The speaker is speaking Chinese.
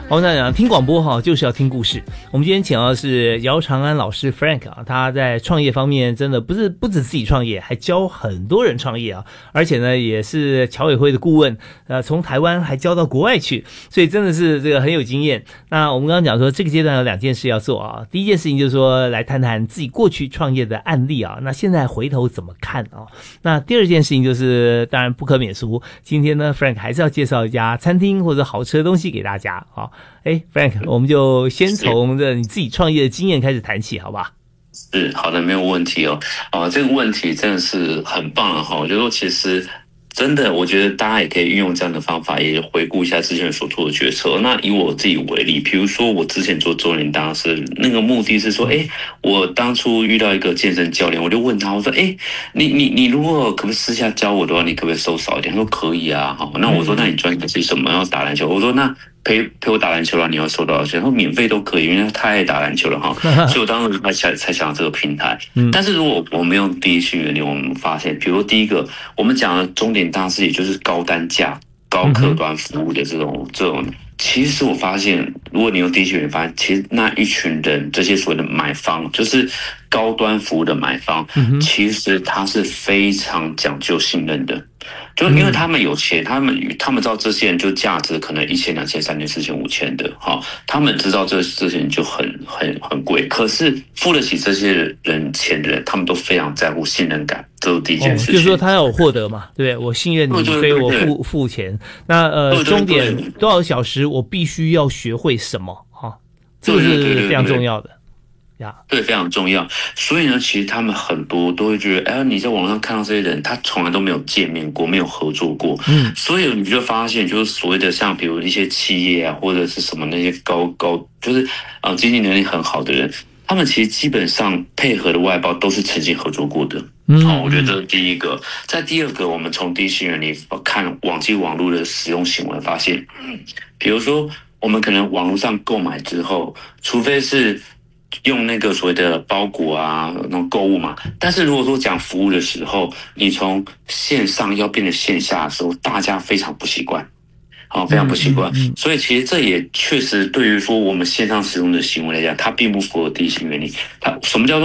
我们讲听广播哈，就是要听故事。我们今天请到的是姚长安老师 Frank 啊，他在创业方面真的不止自己创业，还教很多人创业啊，而且呢也是侨委会的顾问，从台湾还教到国外去，所以真的是这个很有经验。那我们刚刚讲说这个阶段有2件事要做啊，第一件事情就是说来谈谈自己过去创业的案例啊，那现在回头怎么看啊？那第2件事情就是当然不可免俗，今天呢 Frank 还是要介绍一家餐厅或者好吃的东西给大家啊。Frank， 我们就先从你自己创业的经验开始谈起，好吧？ 是，好的，没有问题哦。这个问题真的是很棒哈。我觉得说其实真的，我觉得大家也可以运用这样的方法，也回顾一下之前所做的决策。那以我自己为例，比如说我之前做周年当时那个目的是说，我当初遇到一个健身教练，我就问他，我说，你如果可不可以私下教我的话，你可不可以收少一点？他说可以啊。好，那我说那你专业是什么？要打篮球。我说那陪我打篮球了，你要收多少钱？他说免费都可以，因为他太爱打篮球了哈。所以我当时才想到这个平台。但是如果我们用第一性原理，我们发现，比如说第一个，我们讲的终点大师，也就是高单价、高客端服务的这种，其实我发现，如果你用第一性原理发现，其实那一群人，这些所谓的买方，就是高端服务的买方，其实他是非常讲究信任的。就因为他们有钱，他们知道这些人就价值可能1000、2000、3000、4000、5000的，他们知道这些人就很贵，可是付得起这些人钱的人，他们都非常在乎信任感，这是第一件事情。 就是说他要有获得嘛，对不对？我信任你，所以我付钱。那终点多少小时，我必须要学会什么这个是非常重要的。 对，非常重要。所以呢，其实他们很多都会觉得，你在网上看到这些人，他从来都没有见面过，没有合作过。所以你就发现，就是所谓的像比如一些企业啊，或者是什么那些高，就是经济能力很好的人，他们其实基本上配合的外包都是曾经合作过的。我觉得这是第一个。在第二个，我们从第一性原理看网络的使用行为，发现，比如说我们可能网络上购买之后，除非是用那个所谓的包裹啊，那种购物嘛。但是如果说讲服务的时候，你从线上要变成线下的时候，大家非常不习惯，非常不习惯。所以其实这也确实对于说我们线上使用的行为来讲，它并不符合第一性原理。它什么叫做